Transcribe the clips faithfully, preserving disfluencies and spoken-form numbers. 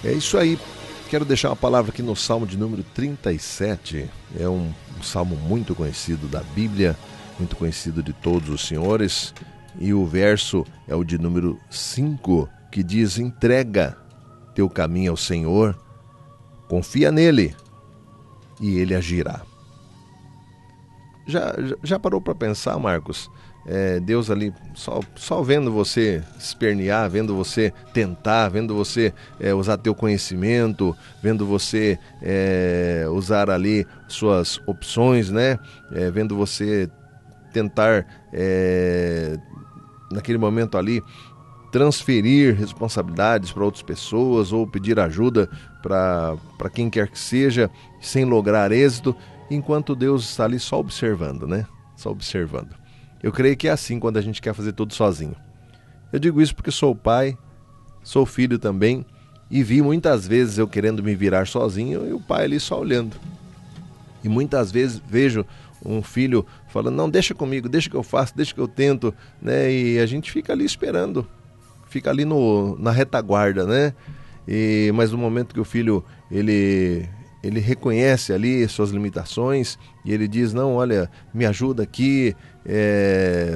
É isso aí. Quero deixar uma palavra aqui no Salmo de número trinta e sete. É um, um salmo muito conhecido da Bíblia, muito conhecido de todos os senhores. E o verso é o de número cinco, que diz: entrega teu caminho ao Senhor, confia nele e ele agirá. Já, já parou para pensar, Marcos? É, Deus ali só, só vendo você espernear, vendo você tentar, vendo você é, usar teu conhecimento, vendo você é, usar ali suas opções, né? É, vendo você tentar, é, naquele momento ali, transferir responsabilidades para outras pessoas ou pedir ajuda para para quem quer que seja, sem lograr êxito, enquanto Deus está ali só observando, né? Só observando. Eu creio que é assim quando a gente quer fazer tudo sozinho. Eu digo isso porque sou pai, sou filho também, e vi muitas vezes eu querendo me virar sozinho e o pai ali só olhando. E muitas vezes vejo um filho falando: não, deixa comigo, deixa que eu faço, deixa que eu tento, né? E a gente fica ali esperando, fica ali no, na retaguarda, né? E, mas no momento que o filho ele, ele reconhece ali suas limitações e ele diz: não, olha, me ajuda aqui, é,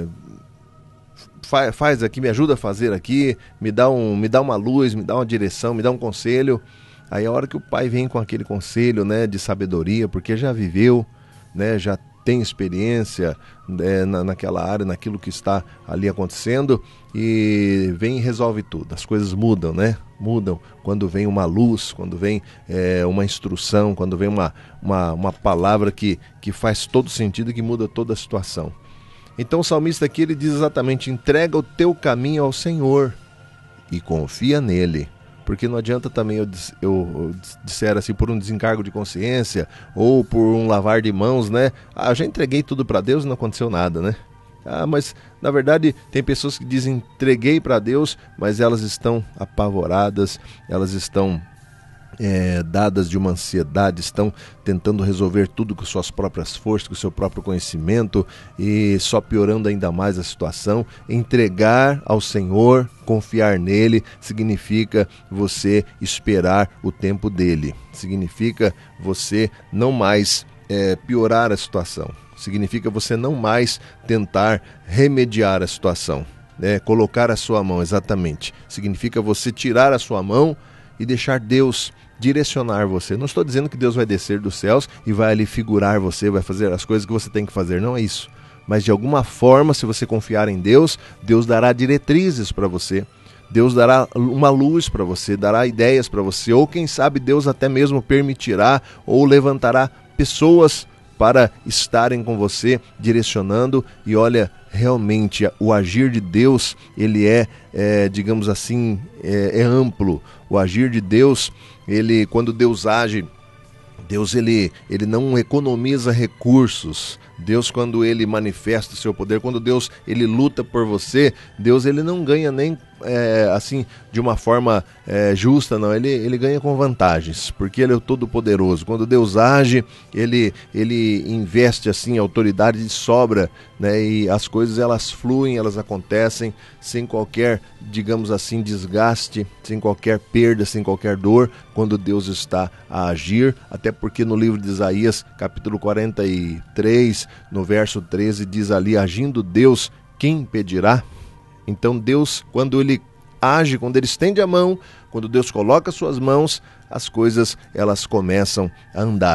fa, faz aqui, me ajuda a fazer aqui, me dá, um, me dá uma luz, me dá uma direção, me dá um conselho. Aí a hora que o pai vem com aquele conselho, né, de sabedoria, porque já viveu, né, já tem experiência é, na, naquela área, naquilo que está ali acontecendo, e vem e resolve tudo. As coisas mudam, né? Mudam quando vem uma luz, quando vem é, uma instrução, quando vem uma, uma, uma palavra que, que faz todo sentido e que muda toda a situação. Então o salmista aqui ele diz exatamente: entrega o teu caminho ao Senhor e confia nele. Porque não adianta também eu, eu, eu disser assim, por um desencargo de consciência ou por um lavar de mãos, né? Ah, eu já entreguei tudo para Deus e não aconteceu nada, né? Ah, mas na verdade tem pessoas que dizem entreguei para Deus, mas elas estão apavoradas, elas estão é, dadas de uma ansiedade, estão tentando resolver tudo com suas próprias forças, com o seu próprio conhecimento, e só piorando ainda mais a situação. Entregar ao Senhor, confiar nele, significa você esperar o tempo dele, significa você não mais é, piorar a situação, significa você não mais tentar remediar a situação, né? Colocar a sua mão, exatamente, significa você tirar a sua mão e deixar Deus direcionar você. Não estou dizendo que Deus vai descer dos céus e vai ali figurar você, vai fazer as coisas que você tem que fazer, não é isso. Mas de alguma forma, se você confiar em Deus, Deus dará diretrizes para você, Deus dará uma luz para você, dará ideias para você, ou quem sabe Deus até mesmo permitirá ou levantará pessoas para estarem com você, direcionando. E olha, realmente o agir de Deus, ele é, é digamos assim, é, é amplo. O agir de Deus, ele, quando Deus age, Deus ele, ele não economiza recursos. Deus, quando ele manifesta o seu poder, quando Deus ele luta por você, Deus ele não ganha nem é, assim de uma forma é, justa, não. Ele, ele ganha com vantagens, porque ele é o Todo-Poderoso. Quando Deus age, ele, ele investe assim autoridade de sobra, né? E as coisas elas fluem, elas acontecem sem qualquer, digamos assim, desgaste, sem qualquer perda, sem qualquer dor, quando Deus está a agir. Até porque no livro de Isaías, capítulo quarenta e três, no verso treze, diz ali: agindo Deus, quem impedirá? Então Deus, quando ele age, quando ele estende a mão, quando Deus coloca suas mãos, as coisas elas começam a andar.